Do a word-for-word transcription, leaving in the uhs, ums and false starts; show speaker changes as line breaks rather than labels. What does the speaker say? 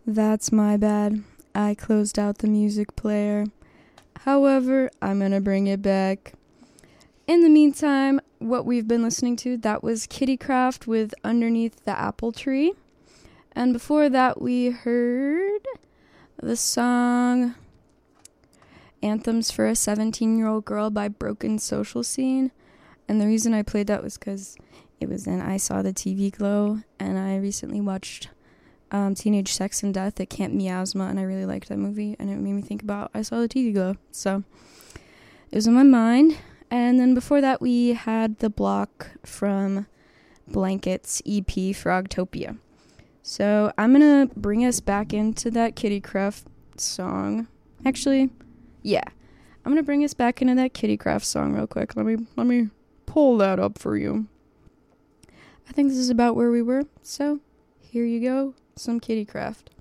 That's my bad. I closed out the music player. However, I'm gonna bring it back. In the meantime, what we've been listening to, that was Kittycraft with Underneath the Apple Tree. And before that, we heard the song Anthems for a seventeen-Year-Old Girl by Broken Social Scene. And the reason I played that was because it was in I Saw the T V Glow, and I recently watched um, Teenage Sex and Death at Camp Miasma, and I really liked that movie, and it made me think about I Saw the T V Glow. So it was on my mind. And then before that, we had the block from Blankets E P Frogtopia. So I'm going to bring us back into that Kittycraft song. Actually, yeah. I'm going to bring us back into that Kittycraft song real quick. Let me let me pull that up for you. I think this is about where we were. So here you go, some Kittycraft.